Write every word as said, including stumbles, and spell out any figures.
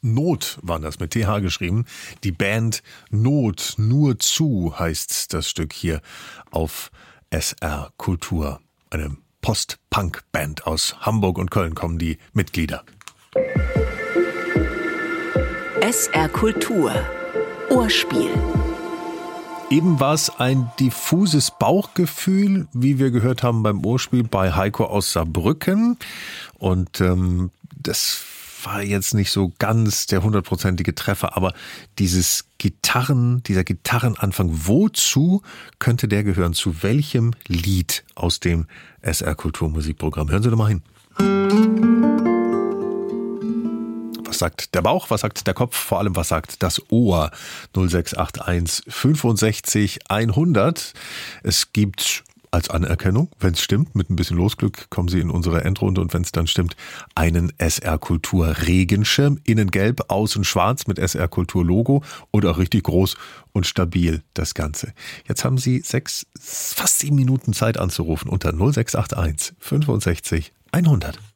Not waren das, mit T H geschrieben. Die Band Not, nur zu heißt das Stück hier auf S R Kultur. Eine Post-Punk-Band aus Hamburg und Köln kommen die Mitglieder. S R Kultur. Ohrspiel. Eben war es ein diffuses Bauchgefühl, wie wir gehört haben beim Ohrspiel bei Heiko aus Saarbrücken. Und ähm, das war jetzt nicht so ganz der hundertprozentige Treffer, aber dieses Gitarren, dieser Gitarrenanfang, wozu könnte der gehören? Zu welchem Lied aus dem S R Kulturmusikprogramm? Hören Sie doch mal hin. Was sagt der Bauch, was sagt der Kopf, vor allem was sagt das Ohr? null sechs acht eins fünfundsechzig hundert. Es gibt als Anerkennung, wenn es stimmt, mit ein bisschen Losglück kommen Sie in unsere Endrunde und wenn es dann stimmt, einen S R Kultur Regenschirm, innen gelb, außen schwarz mit S R Kultur Logo und auch richtig groß und stabil das Ganze. Jetzt haben Sie sechs, fast sieben Minuten Zeit anzurufen unter null sechs acht eins fünfundsechzig hundert.